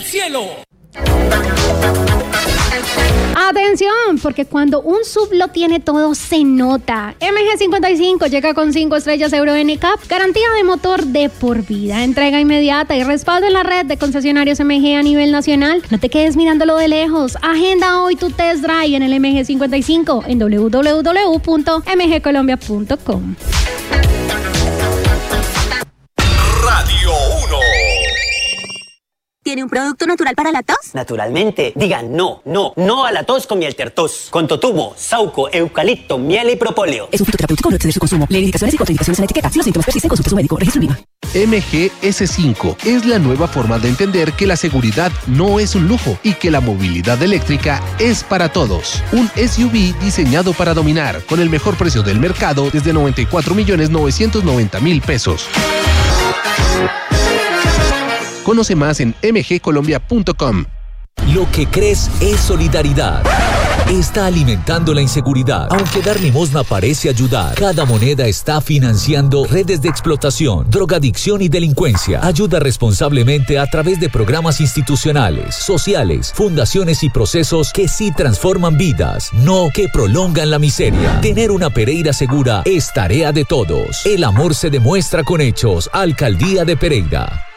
cielo. Atención, porque cuando un sub lo tiene todo se nota. MG55 llega con 5 estrellas Euro NCAP, garantía de motor de por vida, entrega inmediata y respaldo en la red de concesionarios MG a nivel nacional. No te quedes mirándolo de lejos. Agenda hoy tu test drive en el MG55 en www.mgcolombia.com. Radio 1. ¿Tiene un producto natural para la tos? Naturalmente. Digan no a la tos con miel tertos. Con totumo, sauco, eucalipto, miel y propóleo. Es un fitoterapéutico, no exceder su consumo. Lee indicaciones y contraindicaciones en la etiqueta. Si los síntomas persisten, consulte a su médico. Registro INVIMA. MGS5 es la nueva forma de entender que la seguridad no es un lujo y que la movilidad eléctrica es para todos. Un SUV diseñado para dominar, con el mejor precio del mercado desde 94.990.000 pesos. Conoce más en mgcolombia.com. Lo que crees es solidaridad. Está alimentando la inseguridad. Aunque dar limosna parece ayudar, cada moneda está financiando redes de explotación, drogadicción y delincuencia. Ayuda responsablemente a través de programas institucionales, sociales, fundaciones y procesos que sí transforman vidas, no que prolongan la miseria. Tener una Pereira segura es tarea de todos. El amor se demuestra con hechos. Alcaldía de Pereira.